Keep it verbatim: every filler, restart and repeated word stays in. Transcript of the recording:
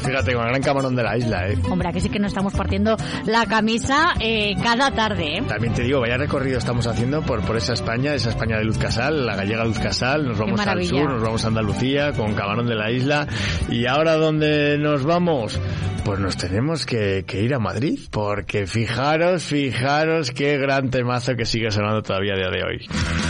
Pues fíjate, con el gran camarón de la isla, ¿eh? Hombre, aquí sí que nos estamos partiendo la camisa eh, cada tarde, ¿eh? También te digo, vaya recorrido estamos haciendo por, por esa España, esa España de Luz Casal, la gallega Luz Casal, nos vamos al sur, nos vamos a Andalucía con camarón de la isla. ¿Y ahora dónde nos vamos? Pues nos tenemos que, que ir a Madrid, porque fijaros, fijaros qué gran temazo que sigue sonando todavía a día de hoy.